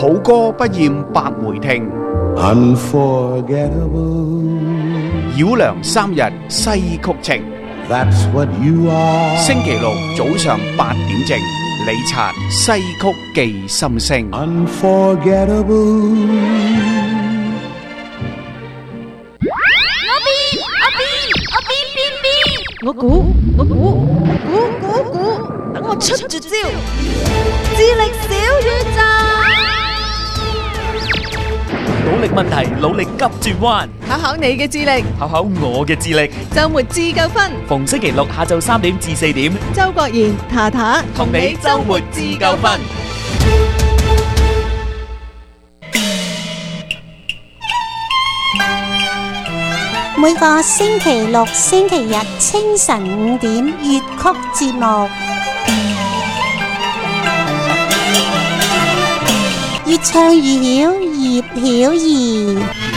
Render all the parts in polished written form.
好歌不厭百回聽， Unforgettable. 繞梁三日西曲情。 That's what you are. 星期六早上8點正，李察西曲記心聲。 Unforgettable. 我估，等我出絕招，智力小宇宙， 努力問題，努力急轉彎， 考考你嘅智力， 考考我嘅智力。 周末自夠分， 逢星期六下晝3點至4點， 周國賢、塔塔同你周末自夠分。 每個星期六、星期日清晨5點粵曲節目，越唱越曉，葉曉儀。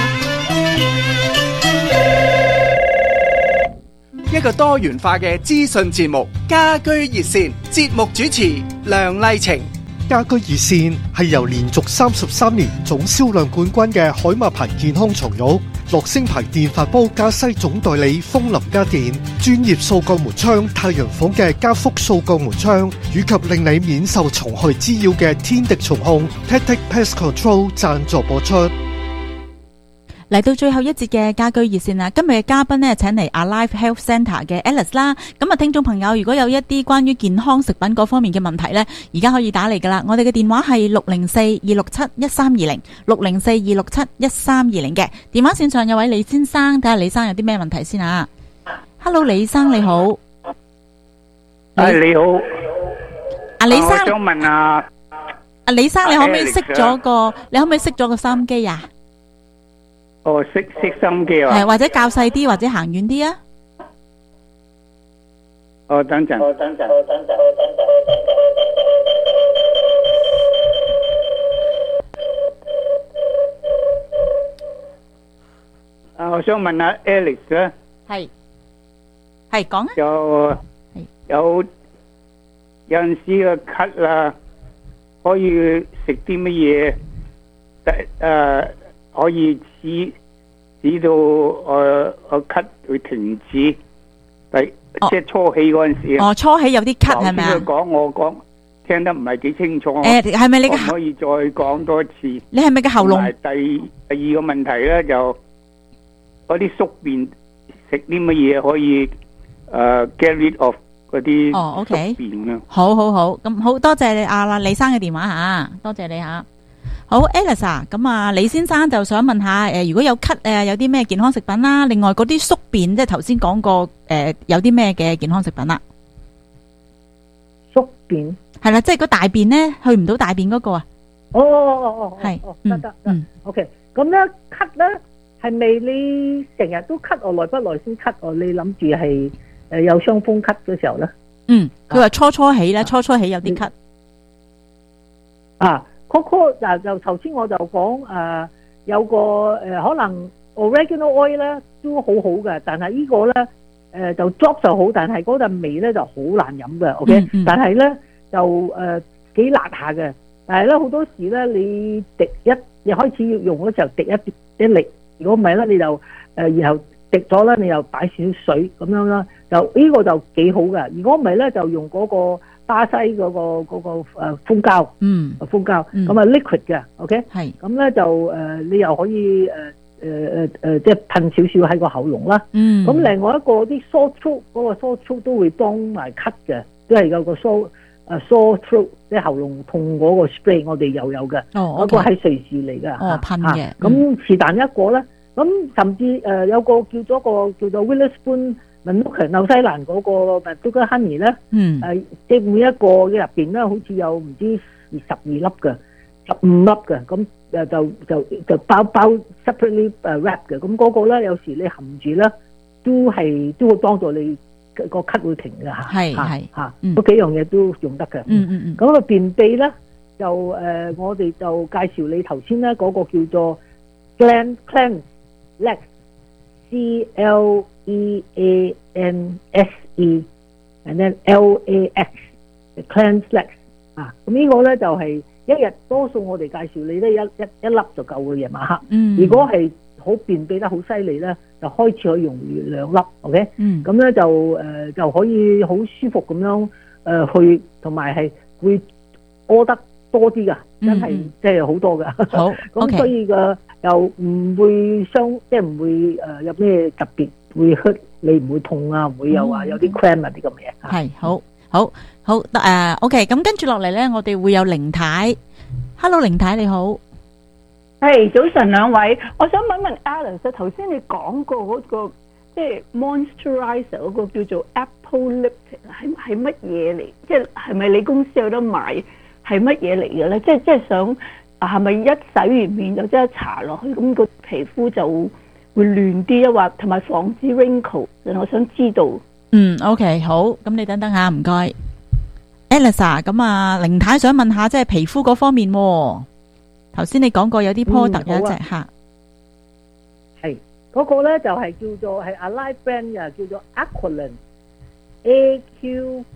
一個多元化嘅資訊節目，家居熱線，節目主持梁麗晴。 家居熱線係由連續33年總銷量冠軍嘅海馬牌健康床褥、樂聲牌電飯煲加西總代理風林家電、專業掃角門窗太陽房嘅加福掃角門窗，以及令你免受蟲害滋擾嘅天敵蟲控 Tactic Pest Control 贊助播出。 嚟到最後一節嘅家居熱線啦，今日嘅嘉賓呢，請嚟 Alive Health Centre 嘅 Alice 啦。咁啊，聽眾朋友如果有一啲關於健康食品嗰方面嘅問題呢，而家可以打嚟噶啦。我哋嘅電話係604-267-1320 604-267-1320嘅。電話線上有位李先生，睇下李生有啲咩問題先啊。Hello， 李生你好。 你好。 李生， 我想問啊， 李生你可唔可以熄咗個收音機啊？ 熄心機啊！ 係或者較細啲，或者行遠啲啊！ 等陣。我想問下 Alex 咧， 係講啊！ 有陣時嘅咳啦，可以食啲乜嘢？可以指到我咳會停止，即係初起嗰陣時。 初起有啲咳係咪啊？ 我講聽得唔係幾清楚。 係咪你嘅？ 可以再講多一次？ 你係咪嘅喉嚨？ 第二個問題咧，就嗰啲宿便食啲乜嘢可以get rid of 嗰啲宿便啊？ 好，咁好多謝你李生嘅電話吓，多謝你吓。好 Alice 啊，咁啊李先生就想問下如果有咳有啲咩健康食品啦？另外嗰啲宿便即係頭先講過有啲咩嘅健康食品啦？ 宿便係啦，即係個大便咧去唔到大便嗰個啊？係得OK。咁咧咳咧係咪你成日都咳耐不耐先咳？你諗住係有傷風咳嘅時候咧？ 佢話初起咧，初起有啲咳嗱，就頭先我就講有個可能 oregano oil 咧都好好嘅，但係呢個咧就 drop 就好，但係嗰陣味咧就好難飲嘅。OK，但係咧就幾辣下嘅，但係咧好多時咧你你開始要用嘅時候滴一滴，如果唔係咧你就然後滴咗咧你又擺少少水咁樣啦，就呢個就幾好嘅。如果唔係咧就用嗰個巴西嗰個蜂膠，蜂膠咁啊 liquid 嘅 ，OK， 係咁咧就你又可以即係噴少少喺個喉嚨啦。咁另外一個啲 sore throat 嗰個 sore throat 都會幫埋咳嘅，都係有個 sore throat 即係喉嚨痛嗰個 spray 我哋又有嘅，嗰個係瑞士嚟嘅， 噴嘅。 咁是但一個咧，咁甚至有個叫做 Witherspoon Manuka 紐西蘭嗰個 Manuka Honey 咧，即係每一個嘅入邊咧，好似有唔知12粒嘅，15粒嘅，咁就包 separately wrap 嘅，咁嗰個咧有時你含住咧，都會幫助你個咳會停嘅嚇，係嗰幾樣嘢都用得嘅。咁個便秘咧，就我哋就介紹你頭先咧嗰個叫做 Cleanse Lex CLEANSE，and then LAX Cleanse Lex 咁呢個咧就係一日多數我哋介紹你咧一粒就夠嘅夜晚黑。 嗯， 如果係好便秘得好犀利咧，就開始可以用2粒 ，OK？ 嗯， 咁咧就可以好舒服咁樣去，同埋係會屙得多啲噶，真係即係好多噶。 好， 咁所以嘅又唔會即係唔會有咩特別會hurt你唔會痛啊，唔會有話有啲 cramp 啊啲咁嘅嘢。 係好 OK， 咁跟住落嚟咧，我哋會有凌太。Hello， 凌太你好。 係早晨兩位，我想問問 Alice， 頭先你講過嗰個即係 moisturizer 嗰個叫做 Apple Lipton 係乜嘢嚟？即係咪你公司有得買？係乜嘢嚟嘅咧？即係想係咪一洗完面就即刻搽落去，咁個皮膚就會嫩啲啊？或同埋防止 wrinkle， 我想知道。 OK， 好，咁你等等下，唔該 ，Elsa， 咁啊，凌太想問下即係皮膚嗰方面。頭先你講過有啲 product 有一隻嚇， 係嗰個咧就係叫做係 Alive brand 嘅，叫做 Aqualyn，AQUALYN，and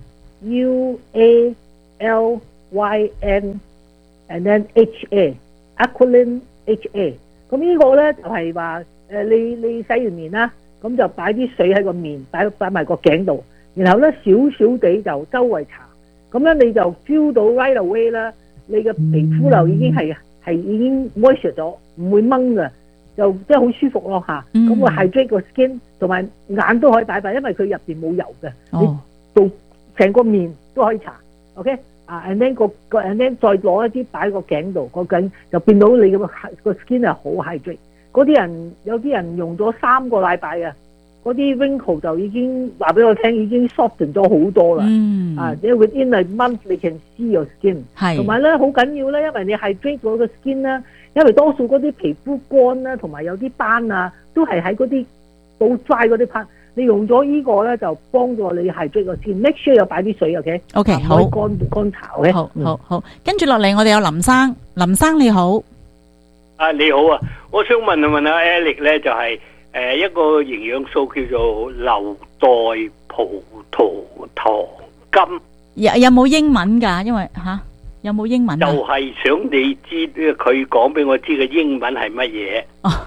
then HA，Aqualyn HA。咁呢個咧就係話你洗完面啦，咁就擺啲水喺個面，擺埋個頸度，然後咧少少地就周圍搽，咁樣你就 feel 到 right away 啦，你嘅皮膚就已經係已經 moisture 咗，唔會掹嘅，就即係好舒服咯嚇。咁個 hydrate 個 skin 同埋眼都可以擺，因為佢入邊冇油嘅，你到成個面都可以搽。OK and then and then 再攞一啲擺個頸度，個頸就變到你個 skin 係好 hydrate。嗰啲人有啲人用咗3個禮拜啊，嗰啲 wrinkle 就已經話俾我聽，已經 soften 咗好多啦。即係 within a month you can see your skin。同埋咧好緊要咧，因為你hydrate咗個 skin 啦，因為多數嗰啲皮膚乾啦，同埋有啲斑啊，都係喺嗰啲好 dry 嗰啲 part。你用咗呢個咧，就幫助你hydrate個 skin。Make sure 有擺啲水 ，OK？OK， 好。乾炒嘅。 好。跟住落嚟，我哋有林生，林生你好。 你好啊，我想問下 Alex 咧，就係一個營養素叫做硫代葡萄糖苷。 有冇英文㗎？因為有冇英文啊？ 就係想你知佢講俾我知嘅英文係乜嘢。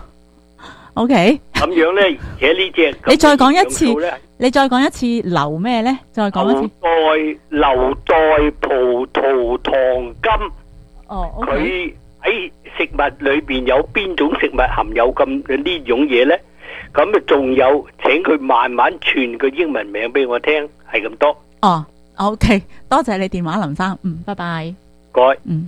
OK。 咁樣咧，而且呢隻你再講一次，你再講一次硫咩咧？再講一次。 硫代葡萄糖苷。 OK。 佢喺食物裏邊有邊種食物含有咁呢種嘢咧？咁啊，仲有請佢慢慢傳個英文名俾我聽，係咁多。 OK， 多謝你電話，林生。拜拜。 該。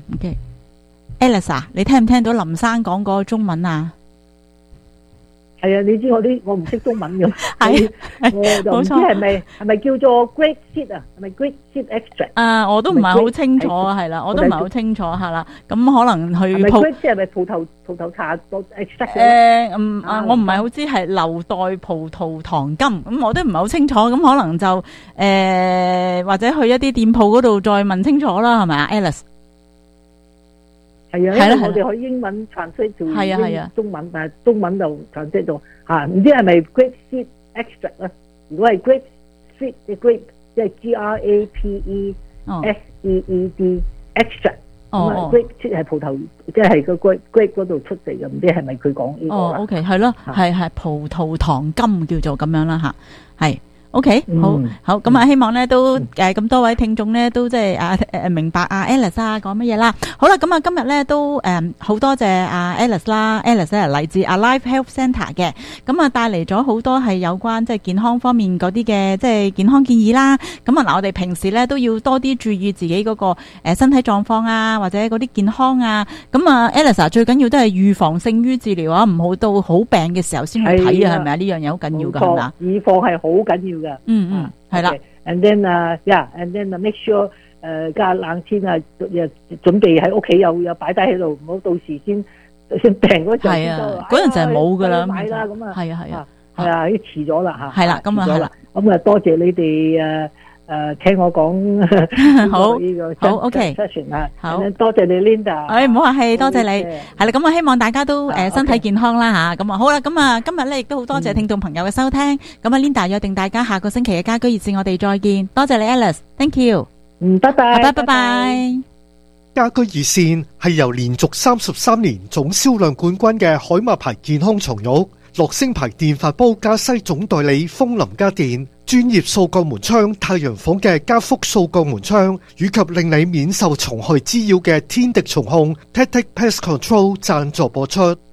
OK。Elsa， 你聽唔聽到林生講個中文啊？ 係啊，你知我唔識中文嘅，我就唔知係咪叫做 grape seed 啊？係咪 grape seed extract？ 我都唔係好清楚，係啦，我都唔係好清楚嚇啦。咁可能去係咪 grape seed 係咪葡萄茶 extract？ 我唔係好知係硫代葡萄糖苷，咁我都唔係好清楚。咁可能就或者去一啲店鋪嗰度再問清楚啦，係咪啊 ，Alice？ 係啊，因為我哋可以英文 translate 做中文，但係中文就 translate 到唔知係咪 grape seed extract 咧？如果係 grape seed 嘅 grape，即係 GRAPE SEED extract，grape seed 係葡萄，即係個 grape 嗰度出嚟嘅，唔知係咪佢講呢個啦 ？OK， 係咯，係葡萄糖苷叫做咁樣啦嚇，係。OK， 好，咁啊，希望咧都咁多位聽眾咧都即係明白Alice 講乜嘢啦。好啦，咁啊今日咧都好多謝Alice 啦 ，Alice 係嚟自Alive Health Centre 嘅，咁啊帶嚟咗好多係有關即係健康方面嗰啲嘅即係健康建議啦。咁啊嗱，我哋平時咧都要多啲注意自己嗰個身體狀況啊，或者嗰啲健康啊。咁啊 Alice 最緊要都係預防勝於治療啊，唔好到好病嘅時候先去睇啊，係咪啊？呢樣嘢好緊要㗎，係咪啊？ 預防係好緊要。 係啦。 And then make sure 加冷天啊，準備喺屋企有擺低喺度，唔好到時先病嗰陣。 係啊，嗰陣就係冇噶啦。 買啦咁啊。 係啊，已經遲咗啦嚇。 係啦，咁啊係啦。 咁啊，多謝你哋聽我講好呢個 OK， 好多謝你 Linda。 唔好客氣，多謝你。係啦，咁啊，希望大家都身體健康啦嚇。咁啊，好啦，咁啊，今日咧亦都好多謝聽眾朋友嘅收聽。咁啊 Linda 約定大家下個星期嘅家居熱線，我哋再見。多謝你 Alice，Thank you。 拜拜。 拜拜。 家居熱線係由連續33年總銷量冠軍嘅海馬牌健康床褥、樂聲牌電飯煲加西總代理風林家電、專業掃角門窗太陽房嘅加福掃角門窗，以及令你免受蟲害滋擾嘅天敵蟲控 Tactic Pest Control 贊助播出。